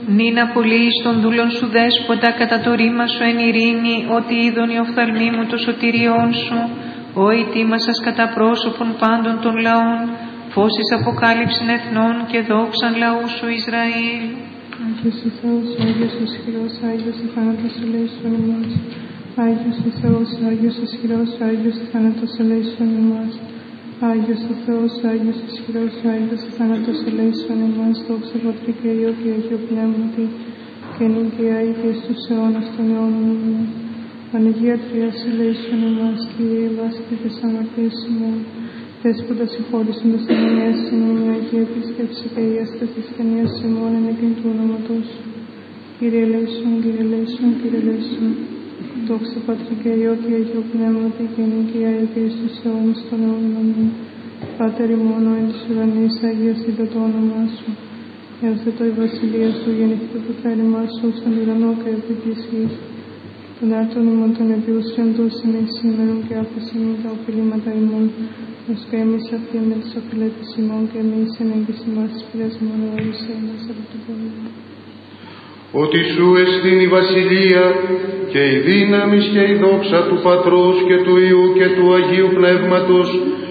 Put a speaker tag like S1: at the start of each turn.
S1: Νυν απολύεις των δούλων σου δέσποτα κατά το ρήμα σου εν ειρήνη, ότι είδον η οφθαλμή μου το σωτηριόν σου, ο ετοίμασας κατά πρόσωπον πάντων των λαών, φώσεις αποκάλυψην εθνών και δόξαν λαού σου Ισραήλ.
S2: Άγιος ο Θεός, Άγιος ο ισχυρός, Άγιος ο θάνατος ελέησον ημάς. Άγιος ο Θεός, Άγιος ο ισχυρός, Άγιος ο θάνατος ελέησον ημάς. Άγιος ο Θεός, Άγιος ο ισχυρός, Άγιος ο θάνατος ελέησον ημάς. Δόξα Πατρί και Υιό και Αγίου Πνεύματι, και νυν και αεί και εις τους αιώνας των αιώνων. Αμήν. Παναγία Τριάς ελέησον ημάς, Κύριε ελάστε και τις αμαρτίες ημών. Δέσποτα συγχώρησον τας αμαρτίες ημών, η Αγία Επίσκεψη και η άσταση της ταινίας ημών εν εκείνη του ονόματος σου. Κύριε ελέησον, Κύριε ελέησον, Κύριε ελέησον. Δόξα Πατρί και Υιό και Αγίου Πνεύματι, και νυν και αεί και εις τους αιώνας των αιώνων. Αμήν. Πάτερ ημών εν της ουρανής, αγιαστήτω το όνομά σου. Έρθετο η βασιλεία σου, γεννηθήτω το θέλημά σου, στον ουρανό και επί της γης. Τον άρτον ημών των επιούσιων δώσιν εις σήμερον και άφησιν ημών τα οφειλήματα ημών, ως και εμείς αυτοί με τις οφειλέτες ημών, και εμείς εν έγκυς ημάς της πειρασμών ορίσαι ημάς από το πόλεμο.
S3: Ότι σου εστίν η βασιλεία και η δύναμις και η δόξα του Πατρός και του Υιού και του Αγίου Πνεύματος